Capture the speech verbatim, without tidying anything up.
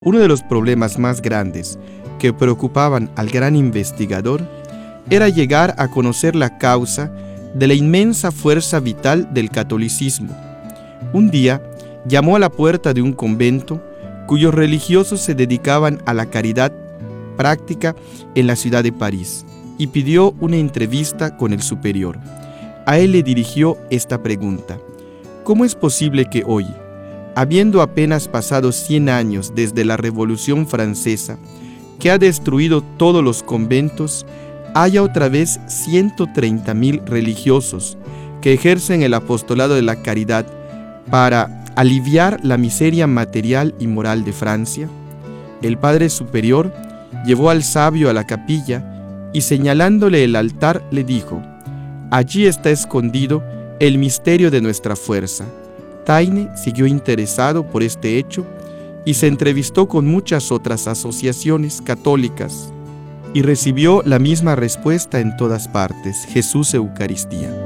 Uno de los problemas más grandes que preocupaban al gran investigador era llegar a conocer la causa de la inmensa fuerza vital del catolicismo. Un día llamó a la puerta de un convento cuyos religiosos se dedicaban a la caridad práctica en la ciudad de París y pidió una entrevista con el superior. A él le dirigió esta pregunta: ¿cómo es posible que hoy, habiendo apenas pasado cien años desde la Revolución Francesa, que ha destruido todos los conventos, haya otra vez ciento treinta mil religiosos que ejercen el apostolado de la caridad para aliviar la miseria material y moral de Francia? El padre superior llevó al sabio a la capilla y, señalándole el altar, le dijo: allí está escondido el misterio de nuestra fuerza. Taine siguió interesado por este hecho y se entrevistó con muchas otras asociaciones católicas y recibió la misma respuesta en todas partes: Jesús Eucaristía.